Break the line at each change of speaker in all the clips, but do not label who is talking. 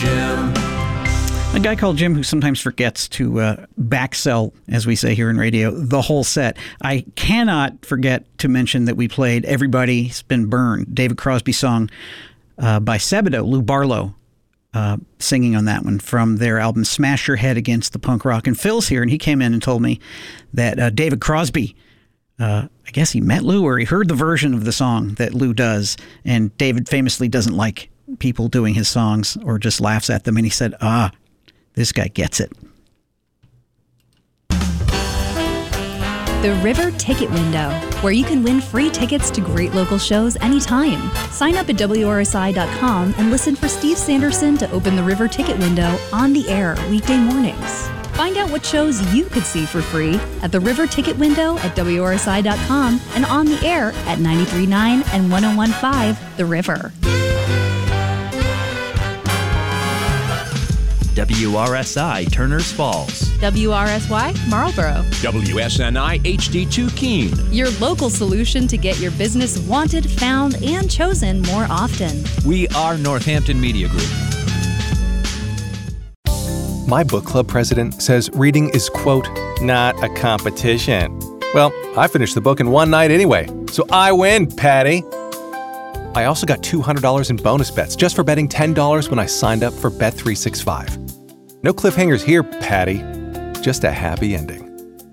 Jim.
A guy called Jim who sometimes forgets to back sell, as we say here in radio, the whole set. I cannot forget to mention that we played Everybody's Been Burned, David Crosby song by Sebadoh, Lou Barlow, singing on that one from their album Smash Your Head Against the Punk Rock. And Phil's here, and he came in and told me that David Crosby, I guess he met Lou or he heard the version of the song that Lou does, and David famously doesn't like people doing his songs or just laughs at them, and he said, this guy gets it.
The River Ticket Window, where you can win free tickets to great local shows anytime. Sign up at WRSI.com and listen for Steve Sanderson to open the River Ticket Window on the air weekday mornings. Find out what shows you could see for free at the River Ticket Window at WRSI.com and on the air at 93.9 and 101.5 The River.
WRSI Turners Falls.
WRSY Marlboro.
WSNI HD2 Keene.
Your local solution to get your business wanted, found, and chosen more often.
We are Northampton Media Group.
My book club president says reading is, quote, not a competition. Well, I finished the book in one night anyway, so I win, Patty. I also got $200 in bonus bets just for betting $10 when I signed up for Bet365. No cliffhangers here, Patty. Just a happy ending.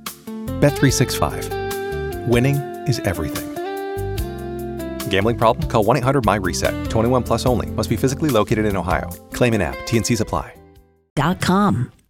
Bet365. Winning is everything. Gambling problem? Call 1-800-MY-RESET. 21 plus only. Must be physically located in Ohio. Claim in app. T&Cs apply.
.com.